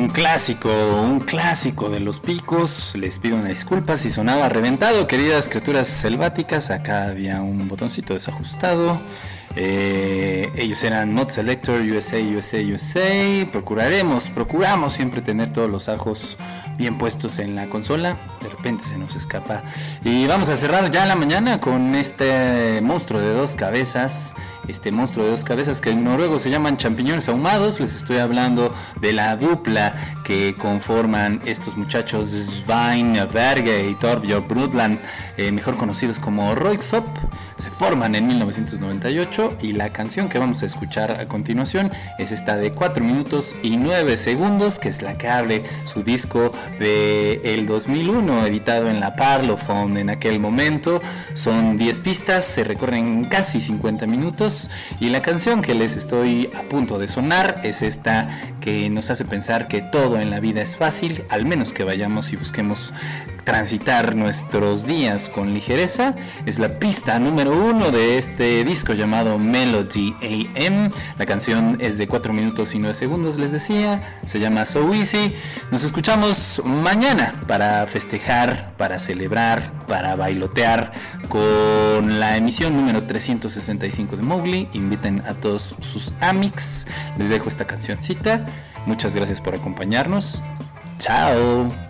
un clásico de los Picos. Les pido una disculpa si sonaba reventado, queridas criaturas selváticas. Acá había un botoncito desajustado. Ellos eran Mod Selector, USA. Procuramos siempre tener todos los ajos bien puestos en la consola. De repente se nos escapa. Y vamos a cerrar ya la mañana con este monstruo de dos cabezas. Que en noruego se llaman champiñones ahumados. Les estoy hablando de la dupla que conforman estos muchachos, Svein Berge y Torbjörn Brundtland, mejor conocidos como Röyksopp. Se forman en 1998 y la canción que vamos a escuchar a continuación es esta de 4 minutos y 9 segundos, que es la que abre su disco del 2001, editado en la Parlophone en aquel momento. Son 10 pistas, se recorren casi 50 minutos y la canción que les estoy a punto de sonar es esta que nos hace pensar que todo en la vida es fácil, al menos que vayamos y busquemos transitar nuestros días con ligereza. Es la pista número 1 de este disco llamado Melody AM. La canción es de 4 minutos y 9 segundos, les decía. Se llama So Easy. Nos escuchamos mañana para festejar, para celebrar, para bailotear con la emisión número 365 de Mowgli. Inviten a todos sus amics. Les dejo esta cancioncita. Muchas gracias por acompañarnos. Chao.